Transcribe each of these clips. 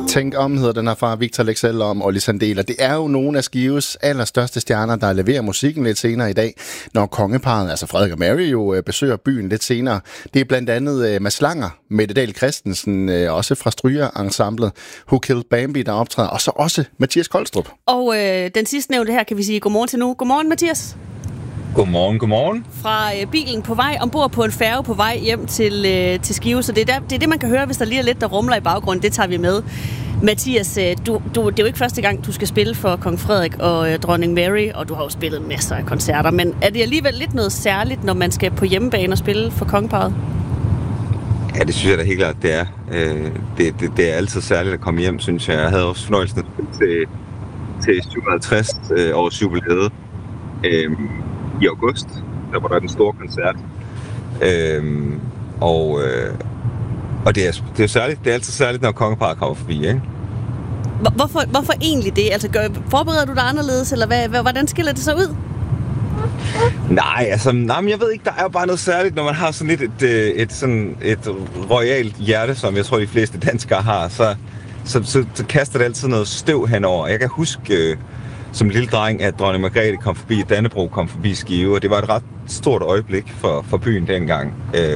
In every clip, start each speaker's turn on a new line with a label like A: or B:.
A: Tænk om hedder den her fra Victor Lexell om Olli Sandel. Det er jo nogle af Skives allerstørste stjerner, der leverer musikken lidt senere i dag, når kongeparret, altså Frederik og Mary, jo besøger byen lidt senere. Det er blandt andet Mads Langer, Mette Dahl Christensen, også fra Stryger-ensemblet, Who Killed Bambi, der optræder, og så også Mathias Kolstrup.
B: Og den sidste nævnte her kan vi sige godmorgen til nu. Godmorgen, Mathias.
C: Godmorgen.
B: Fra bilen på vej ombord på en færge på vej hjem til Skive, så det er det, man kan høre, hvis der lige er lidt, der rumler i baggrunden. Det tager vi med. Mathias, det er jo ikke første gang, du skal spille for Kong Frederik og dronning Mary, og du har jo spillet masser af koncerter, men er det alligevel lidt noget særligt, når man skal på hjemmebane og spille for kongeparret?
C: Ja, det synes jeg da helt klart, det er. Det er altid særligt at komme hjem, synes jeg. Jeg havde også fornøjelsen til 57 års jubilæet i august. Der var der den store koncert. Og det er særligt. Det er altid særligt, når kongeparret kommer forbi, ikke?
B: Hvorfor egentlig det? Altså, forbereder du dig anderledes, eller hvordan skiller det så ud?
C: Nej, men jeg ved ikke, der er jo bare noget særligt, når man har sådan lidt et royalt hjerte, som jeg tror, de fleste danskere har, så kaster det altid noget støv henover. Jeg kan huske som lille dreng, at dronning Margrethe kom forbi, Dannebrog kom forbi Skive, og det var et ret stort øjeblik for byen dengang.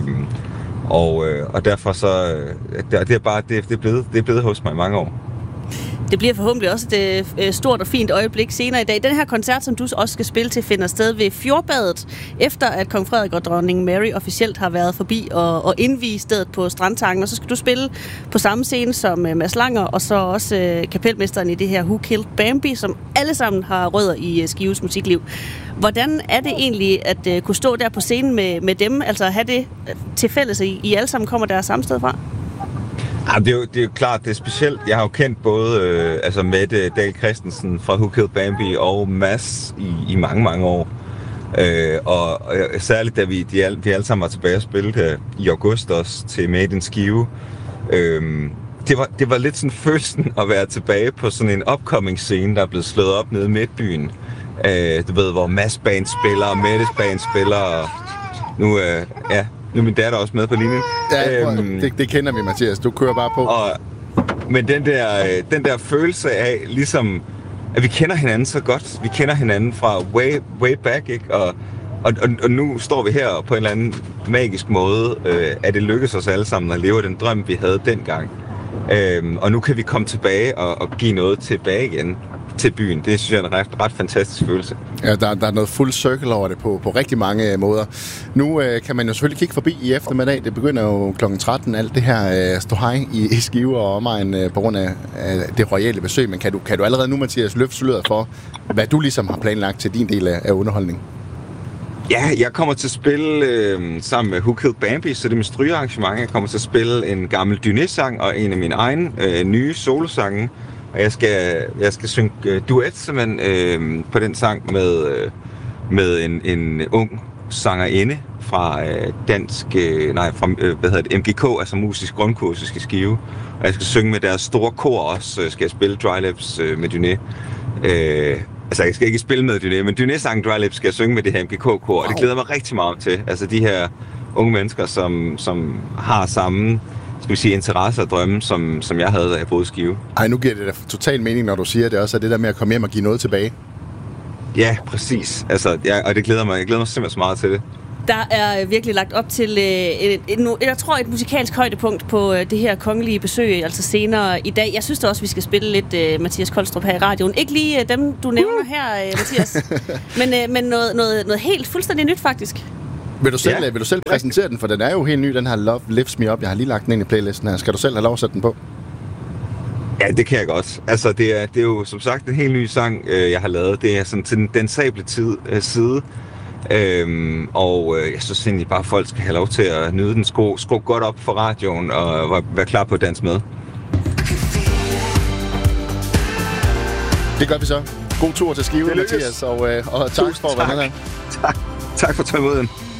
C: Og derfor så det er blevet hos mig i mange år.
B: Det bliver forhåbentlig også et stort og fint øjeblik senere i dag. Den her koncert, som du også skal spille til, finder sted ved Fjordbadet, efter at Kong Frederik og dronning Mary officielt har været forbi og indvie stedet på Strandtangen. Og så skal du spille på samme scene som Mads Langer, og så også kapelmesteren i det her Who Killed Bambi, som alle sammen har rødder i Skives musikliv. Hvordan er det egentlig at kunne stå der på scenen med dem? Altså have det til fælles, I alle sammen kommer der samme sted fra?
C: Ja, det er jo klart, det er specielt. Jeg har jo kendt både Mette Dahl Christensen fra Who Killed Bambi og Mads i mange år. Og særligt da vi alle sammen var tilbage og spille i august også til Made in Skive. Det var lidt sådan følelsen at være tilbage på sådan en upcoming scene, der er blevet slået op nede i Midtbyen. Du ved, hvor Mads band spiller og Mettes band spiller, og nu er min datter også med på linjen.
A: Ja, det kender vi, Mathias. Du kører bare på.
C: Men den der følelse af, ligesom, at vi kender hinanden så godt. Vi kender hinanden fra way back, ikke? Og nu står vi her på en eller anden magisk måde, at det lykkes os alle sammen at leve den drøm, vi havde dengang. Og nu kan vi komme tilbage og give noget tilbage igen til byen. Det synes jeg er en ret fantastisk følelse. Ja,
A: der er noget full circle over det på rigtig mange måder. Nu kan man jo selvfølgelig kigge forbi i eftermiddag. Det begynder jo kl. 13. Alt det her ståhej i Skive og omegn på grund af det royale besøg. Men kan du allerede nu, Mathias, løfte sløret for, hvad du ligesom har planlagt til din del af underholdning?
C: Ja, jeg kommer til at spille sammen med Who Killed Bambi, så det er mit strygearrangement. Jeg kommer til at spille en gammel Dyné-sang og en af mine egne nye solosange. Og jeg skal synge duet simpelthen på den sang med en ung sangerinde fra MGK, altså musisk grundkursus i Skive. Og jeg skal synge med deres store kor også, skal jeg spille Dry Lips med Dyné. Jeg skal ikke spille med Dyné, men Dyné-sangen Dry Lips skal jeg synge med det her MGK-kor, og det glæder mig rigtig meget til. Altså de her unge mennesker, som har samme, skal vi sige, interesser og drømme, som jeg havde, da jeg boede i Skive.
A: Ej, nu giver det da total mening, når du siger det også, at det der med at komme hjem og give noget tilbage.
C: Ja, præcis. Og det glæder mig. Jeg glæder mig simpelthen så meget til det.
B: Der er virkelig lagt op til, jeg tror, et musikalsk højdepunkt på det her kongelige besøg, altså senere i dag. Jeg synes da også, vi skal spille lidt Mathias Kolstrup her i radioen. Ikke lige dem, du nævner her, Mathias, men noget helt fuldstændig nyt, faktisk.
A: Vil du selv præsentere den, for den er jo helt ny, den her Love Lifts Me Up. Jeg har lige lagt den ind i playlisten her. Skal du selv have lov at sætte den på?
C: Ja, det kan jeg godt. Altså, det er jo som sagt en helt ny sang, jeg har lavet. Det er sådan til den dansable side. Jeg synes egentlig bare, at folk skal have lov til at nyde den, skrue godt op for radioen og være klar på at danse med.
A: Det gør vi så. God tur til Skive, Mathias, og tak for at være med her.
C: Tak for at tage imod den.